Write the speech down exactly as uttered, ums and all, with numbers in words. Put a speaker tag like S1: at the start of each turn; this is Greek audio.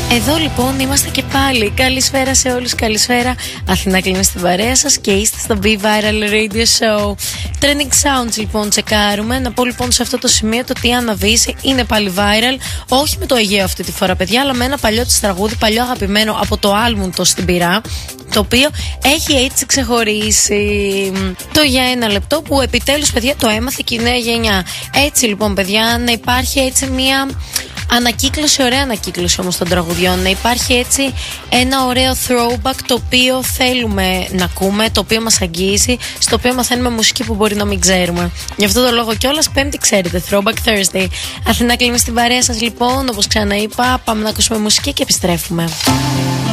S1: Εδώ λοιπόν είμαστε και πάλι. Καλησπέρα σε όλους, καλησπέρα. Αθηνά κλείνει στην παρέα σας και είστε στο Be Viral Radio Show. Trending Sounds λοιπόν τσεκάρουμε. Να πω λοιπόν σε αυτό το σημείο το τι αναβήσει είναι πάλι viral. Όχι με το Αιγαίο αυτή τη φορά, παιδιά, αλλά με ένα παλιό της τραγούδι, παλιό αγαπημένο από το άλμπουμ το Στην Πυρά, το οποίο έχει έτσι ξεχωρίσει το για ένα λεπτό που επιτέλους, παιδιά, το έμαθε και η νέα γενιά. Έτσι λοιπόν, παιδιά, να υπάρχει έτσι μια ανακύκλωση, ωραία ανακύκλωση όμως των τραγουδιών, να υπάρχει έτσι ένα ωραίο throwback το οποίο θέλουμε να ακούμε, το οποίο μας αγγίζει, στο οποίο μαθαίνουμε μουσική που μπορεί να μην ξέρουμε. Γι' αυτό το λόγο κιόλας Πέμπτη, ξέρετε, Throwback Thursday. Αθηνά κλείνει στην παρέα σας λοιπόν, όπως ξαναείπα, πάμε να ακούσουμε μουσική και επιστρέφουμε.